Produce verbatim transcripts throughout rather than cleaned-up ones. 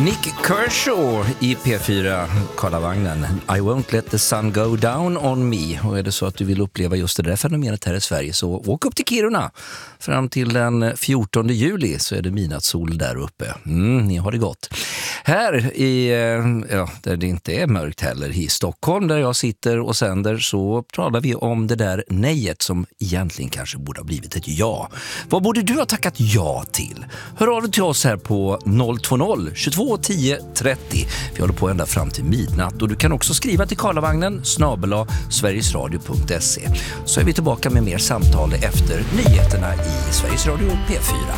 Nick Kershaw i P fyra, Karlavagnen. I won't let the sun go down on me. Och är det så att du vill uppleva just det där fenomenet här i Sverige, så åk upp till Kiruna. Fram till den fjortonde juli så är det midnattssol där uppe. Mm, ni har det gott. Här i, ja, där det inte är mörkt heller, i Stockholm där jag sitter och sänder, så pratar vi om det där nejet som egentligen kanske borde ha blivit ett ja. Vad borde du ha tackat ja till? Hör av dig till oss här på noll två noll tjugotvå tio trettio. Vi håller på ända fram till midnatt, och du kan också skriva till Karlavagnen snabel-a sverigesradio punkt se. Så är vi tillbaka med mer samtal efter nyheterna i Sveriges Radio P fyra.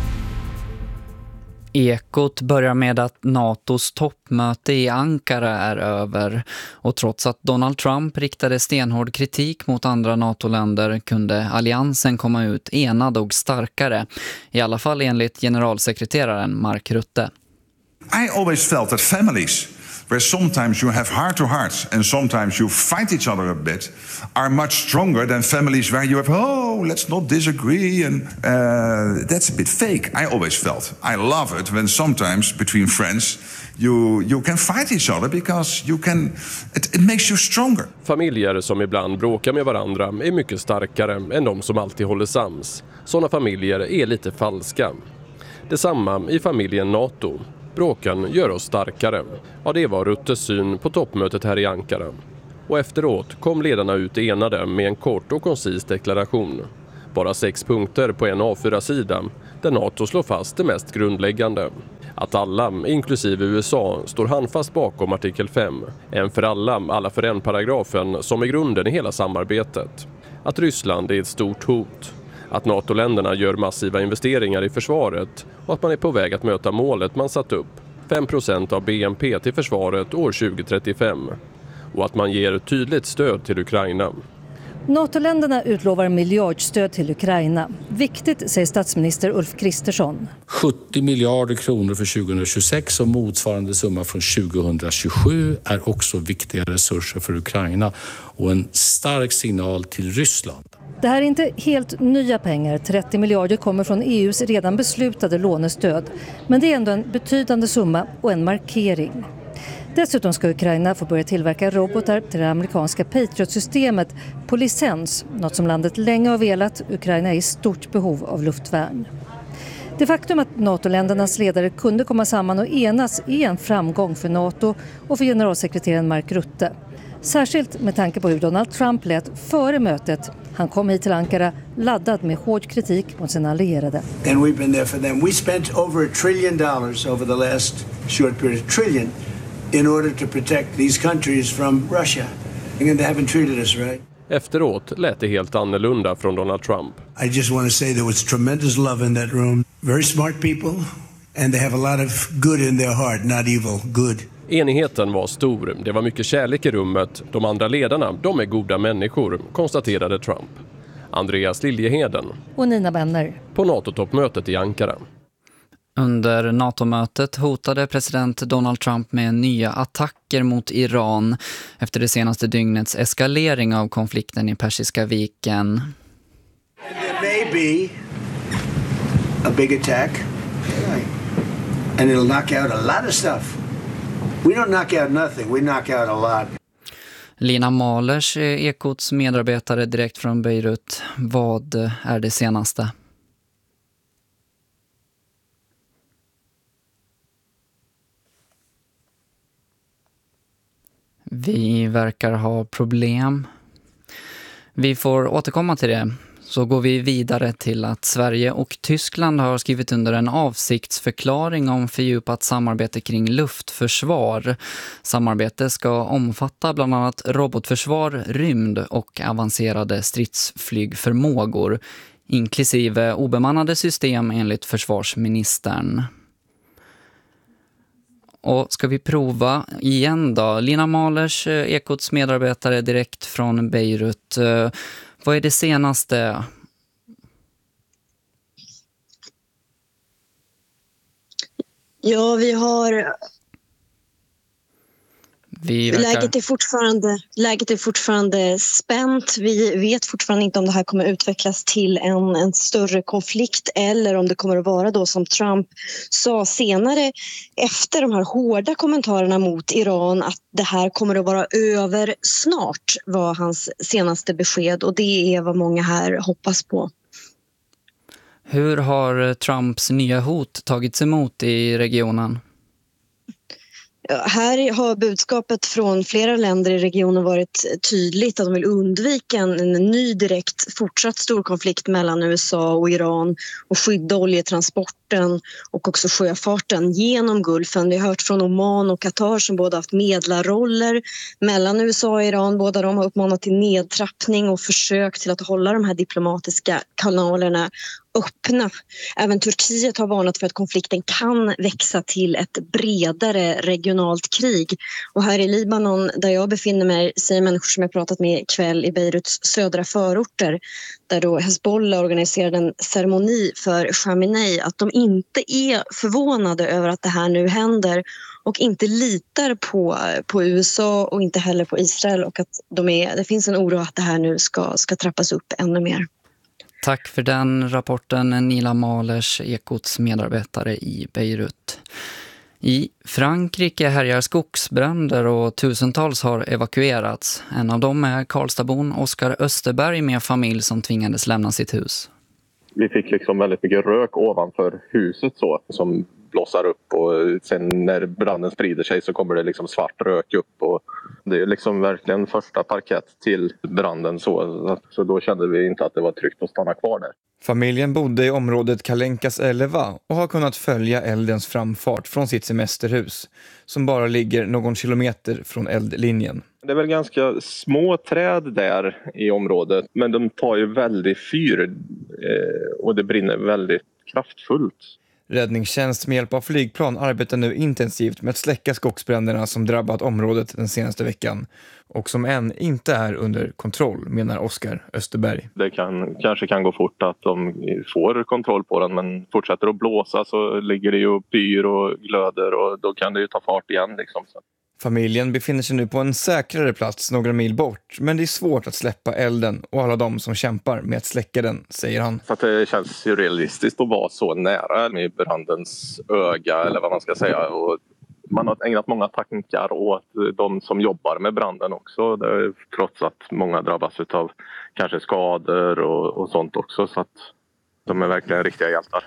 Ekot börjar med att NATOs toppmöte i Ankara är över, och trots att Donald Trump riktade stenhård kritik mot andra NATO-länder kunde alliansen komma ut enad och starkare, i alla fall enligt generalsekreteraren Mark Rutte. I always felt that families, where sometimes you have heart-to-heart and sometimes you fight each other a bit, are much stronger than families where you have, oh, let's not disagree, and uh, that's a bit fake. I always felt. I love it when sometimes between friends you you can fight each other because you can, it, it makes you stronger. Familjer som ibland bråkar med varandra är mycket starkare än de som alltid håller sams. Sådana familjer är lite falska. Detsamma i familjen NATO. Bråken gör oss starkare. Ja, det var Ruttes syn på toppmötet här i Ankara. Och efteråt kom ledarna ut enade med en kort och koncis deklaration. Bara sex punkter på en A fyra-sida där NATO slår fast det mest grundläggande. Att alla, inklusive U S A, står handfast bakom artikel fem. En för alla, alla för en-paragrafen som är grunden i hela samarbetet. Att Ryssland är ett stort hot. Att NATO-länderna gör massiva investeringar i försvaret och att man är på väg att möta målet man satt upp, fem procent av B N P till försvaret år tjugo trettiofem. Och att man ger tydligt stöd till Ukraina. NATO-länderna utlovar miljardstöd till Ukraina. Viktigt, säger statsminister Ulf Kristersson. sjuttio miljarder kronor för tjugohundratjugosex och motsvarande summa från tjugohundratjugosju är också viktiga resurser för Ukraina och en stark signal till Ryssland. Det här är inte helt nya pengar. trettio miljarder kommer från E U:s redan beslutade lånestöd. Men det är ändå en betydande summa och en markering. Dessutom ska Ukraina få börja tillverka robotar till det amerikanska Patriot-systemet på licens. Något som landet länge har velat. Ukraina är i stort behov av luftvärn. Det faktum att NATO-ländernas ledare kunde komma samman och enas är en framgång för NATO och för generalsekreteraren Mark Rutte. Särskilt med tanke på hur Donald Trump lät före mötet. Han kom hit till Ankara laddad med hård kritik mot sina allierade. And we've been there for them. We spent over a trillion dollars over the last short period, trillion, in order to protect these countries from Russia. And they haven't treated us right. Efteråt lät det helt annorlunda från Donald Trump. I just want to say there was tremendous love in that room. Very smart people, and they have a lot of good in their heart, not evil, good. Enigheten var stor. Det var mycket kärlek i rummet. De andra ledarna, de är goda människor, konstaterade Trump. Andreas Liljeheden och Nina Benner på NATO-toppmötet i Ankara. Under NATO-mötet hotade president Donald Trump med nya attacker mot Iran efter det senaste dygnets eskalering av konflikten i Persiska viken. There may be a big attack, and it'll knock out a lot of stuff. We don't knock out nothing, we knock out a lot. Lina Mahlers, Ekots medarbetare direkt från Beirut. Vad är det senaste? Vi verkar ha problem. Vi får återkomma till det. Så går vi vidare till att Sverige och Tyskland har skrivit under en avsiktsförklaring om fördjupat samarbete kring luftförsvar. Samarbete ska omfatta bland annat robotförsvar, rymd och avancerade stridsflygförmågor, inklusive obemannade system enligt försvarsministern. Och ska vi prova igen då? Lina Mahlers, Ekots medarbetare direkt från Beirut. Vad är det senaste? Ja, vi har Vi verkar... läget, är fortfarande, läget är fortfarande spänt. Vi vet fortfarande inte om det här kommer utvecklas till en, en större konflikt eller om det kommer att vara då som Trump sa senare efter de här hårda kommentarerna mot Iran att det här kommer att vara över snart, var hans senaste besked, och det är vad många här hoppas på. Hur har Trumps nya hot tagits emot i regionen? Här har budskapet från flera länder i regionen varit tydligt att de vill undvika en, en ny direkt fortsatt stor konflikt mellan U S A och Iran och skydda oljetransporten och också sjöfarten genom Gulfen. Vi har hört från Oman och Qatar som båda haft medlarroller mellan U S A och Iran. Båda de har uppmanat till nedtrappning och försök till att hålla de här diplomatiska kanalerna öppna. Även Turkiet har varnat för att konflikten kan växa till ett bredare regionalt krig. Och här i Libanon, där jag befinner mig, säger människor som jag pratat med ikväll i Beiruts södra förorter, där då Hezbollah organiserade en ceremoni för Khamenei, att de inte är förvånade över att det här nu händer och inte litar på, på U S A och inte heller på Israel, och att de är, det finns en oro att det här nu ska, ska trappas upp ännu mer. Tack för den rapporten, Nila Malers, Ekots medarbetare i Beirut. I Frankrike härjar skogsbränder och tusentals har evakuerats. En av dem är Karlstadbon Oskar Österberg med familj som tvingades lämna sitt hus. Vi fick liksom väldigt mycket rök ovanför huset så, som blossar upp, och sen när branden sprider sig så kommer det liksom svart rök upp, och det är liksom verkligen första parkett till branden så, så då kände vi inte att det var tryggt att stanna kvar där. Familjen bodde i området Kalenkas elva och har kunnat följa eldens framfart från sitt semesterhus som bara ligger någon kilometer från eldlinjen. Det är väl ganska små träd där i området, men de tar ju väldigt fyr eh, och det brinner väldigt kraftfullt. Räddningstjänst med hjälp av flygplan arbetar nu intensivt med att släcka skogsbränderna som drabbat området den senaste veckan och som än inte är under kontroll, menar Oskar Österberg. Det kan, kanske kan gå fort att de får kontroll på den, men fortsätter att blåsa så ligger det ju pyr och glöder och då kan det ju ta fart igen liksom. Familjen befinner sig nu på en säkrare plats några mil bort, men det är svårt att släppa elden och alla de som kämpar med att släcka den, säger han. För att det känns surrealistiskt att vara så nära med brandens öga eller vad man ska säga. Och man har ägnat många tankar åt de som jobbar med branden också, det, trots att många drabbas av kanske skador och, och sånt också, så att de är verkligen riktiga hjältar.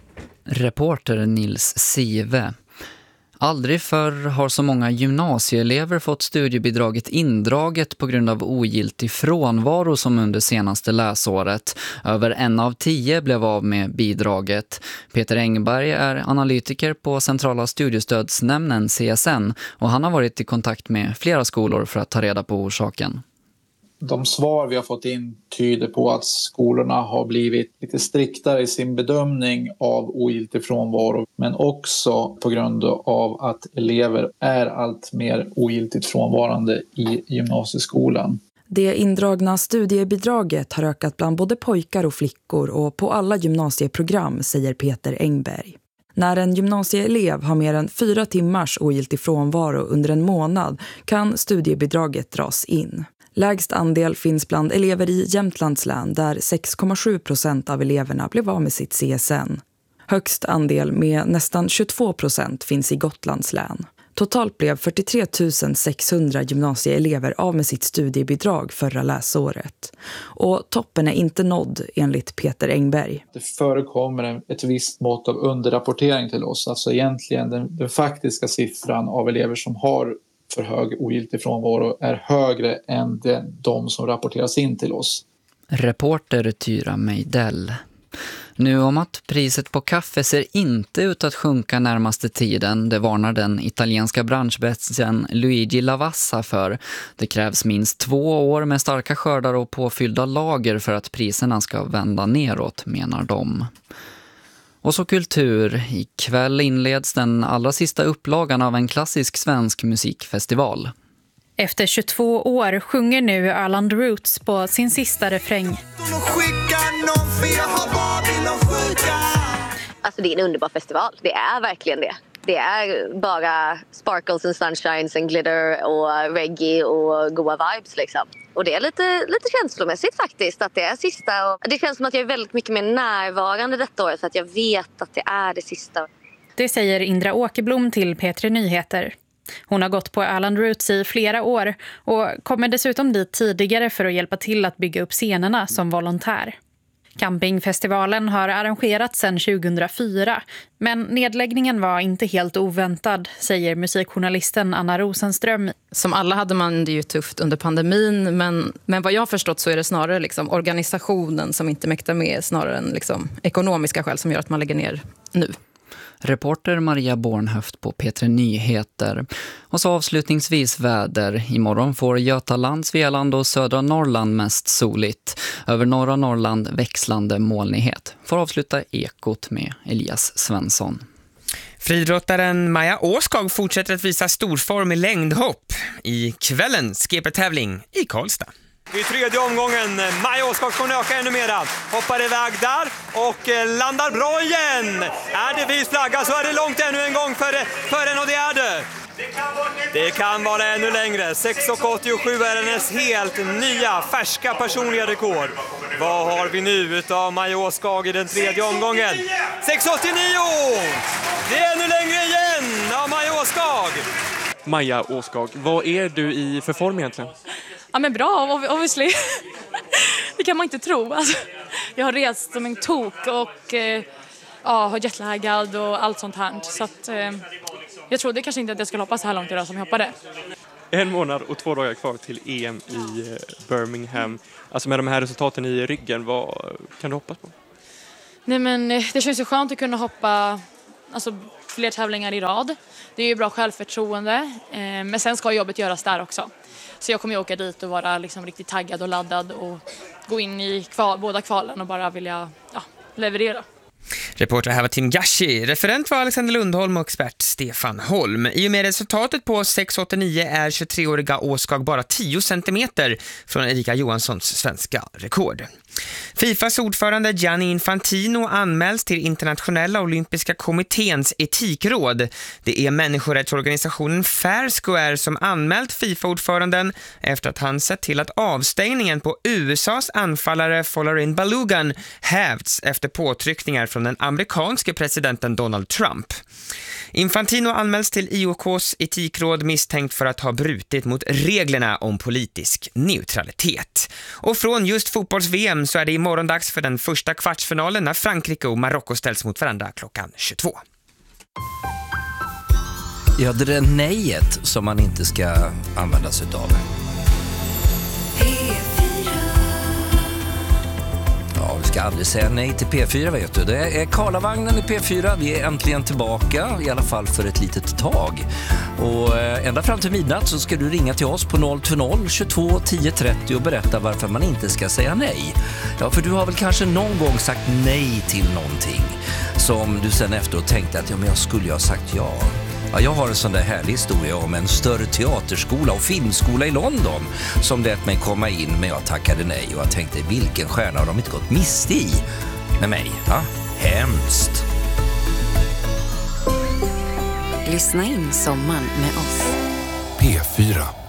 Reporter Nils Sive. Aldrig förr har så många gymnasieelever fått studiebidraget indraget på grund av ogiltig frånvaro som under senaste läsåret. Över en av tio blev av med bidraget. Peter Engberg är analytiker på Centrala studiestödsnämnden C S N och han har varit i kontakt med flera skolor för att ta reda på orsaken. De svar vi har fått in tyder på att skolorna har blivit lite striktare i sin bedömning av ogiltig frånvaro, men också på grund av att elever är allt mer ogiltigt frånvarande i gymnasieskolan. Det indragna studiebidraget har ökat bland både pojkar och flickor och på alla gymnasieprogram, säger Peter Engberg. När en gymnasieelev har mer än fyra timmars ogiltig frånvaro under en månad kan studiebidraget dras in. Lägst andel finns bland elever i Jämtlands län där sex komma sju procent av eleverna blev av med sitt C S N. Högst andel med nästan tjugotvå procent finns i Gotlands län. Totalt blev fyrtiotre tusen sexhundra gymnasieelever av med sitt studiebidrag förra läsåret. Och toppen är inte nådd enligt Peter Engberg. Det förekommer ett visst mått av underrapportering till oss. Alltså egentligen den, den faktiska siffran av elever som har för hög ogiltig frånvaro är högre än de, de som rapporteras in till oss. Reporter Tyra Meidell. Nu om att priset på kaffe ser inte ut att sjunka närmaste tiden, det varnar den italienska branschbetsen Luigi Lavassa för. Det krävs minst två år med starka skördar och påfyllda lager för att priserna ska vända neråt, menar de. Och så kultur. Ikväll inleds den allra sista upplagan av en klassisk svensk musikfestival. Efter tjugotvå år sjunger nu Erland Roots på sin sista refräng. Alltså det är en underbar festival, det är verkligen det. Det är bara sparkles and sunshines and glitter och reggae och goa vibes liksom. Och det är lite, lite känslomässigt faktiskt att det är sista. Och det känns som att jag är väldigt mycket mer närvarande detta år för att jag vet att det är det sista. Det säger Indra Åkerblom till P tre Nyheter. Hon har gått på Island Roots i flera år och kommer dessutom dit tidigare för att hjälpa till att bygga upp scenerna som volontär. Campingfestivalen har arrangerats sedan tjugohundrafyra, men nedläggningen var inte helt oväntad, säger musikjournalisten Anna Rosenström. Som alla hade man det ju tufft under pandemin, men, men vad jag har förstått så är det snarare liksom organisationen som inte mäktar med, snarare än liksom ekonomiska skäl som gör att man lägger ner nu. Reporter Maria Bornhöft på P tre Nyheter. Och så avslutningsvis väder. Imorgon får Götaland, Svealand och södra Norrland mest soligt. Över norra Norrland växlande molnighet. Får avsluta Ekot med Elias Svensson. Friidrottaren Maja Åskog fortsätter att visa storform i längdhopp i kvällens G P-tävling i Karlstad. I tredje omgången, Maja Åskog kommer öka ännu mera. Hoppar iväg där och landar bra igen. Är det vit flagga så är det långt ännu en gång för, för en och det är det. Det kan vara ännu längre. sex åttiosju är hennes helt nya, färska personliga rekord. Vad har vi nu utav Maja Åskog i den tredje omgången? sex åttionio! Det är ännu längre igen av Maja Åskog. Maja Åskog, vad är du i för form egentligen? Ja men bra, obviously. Det kan man inte tro. Alltså, jag har rest som en tok och eh, ja, har jetlaggad och allt sånt här. Så att, eh, jag trodde kanske inte att jag skulle hoppa så här långt idag som jag hoppade. En månad och två dagar kvar till E M i Birmingham. Alltså med de här resultaten i ryggen, vad kan du hoppas på? Nej men det känns ju skönt att kunna hoppa alltså, fler tävlingar i rad. Det är ju bra självförtroende. Eh, men sen ska jobbet göras där också. Så jag kommer ju åka dit och vara liksom riktigt taggad och laddad och gå in i kval, båda kvalen och bara vilja ja, leverera. Reporter här var Tim Gashi. Referent var Alexander Lundholm och expert Stefan Holm. I och med resultatet på sex åttionio är tjugotreåriga Åskog bara tio centimeter från Erika Johanssons svenska rekord. Fifas ordförande Gianni Infantino anmäls till Internationella olympiska kommitténs etikråd. Det är människorättsorganisationen Fair Square som anmält FIFA-ordföranden efter att han sett till att avstängningen på U S A:s anfallare Folarin Balogun hävts efter påtryckningar från den amerikanske presidenten Donald Trump. Infantino anmäls till I O K:s etikråd misstänkt för att ha brutit mot reglerna om politisk neutralitet. Och från just fotbolls-V M så är det imorgon dags för den första kvartsfinalen när Frankrike och Marocko ställs mot varandra klockan tjugotvå. Ja, det är nejet som man inte ska använda sig av. Ja, vi ska aldrig säga nej till P fyra, vet du. Det är Karlavagnen i P fyra. Vi är äntligen tillbaka, i alla fall för ett litet tag. Och ända fram till midnatt så ska du ringa till oss på noll två noll tjugotvå tio trettio och berätta varför man inte ska säga nej. Ja, för du har väl kanske någon gång sagt nej till någonting som du sen efteråt tänkte att ja, men jag skulle ju ha sagt ja. Ja, jag har en sån där härlig historia om en större teaterskola och filmskola i London som lät mig komma in, men jag tackade nej och jag tänkte, vilken stjärna har de inte gått miste i med mig? Ja, hemskt. Lyssna in sommaren med oss. P fyra.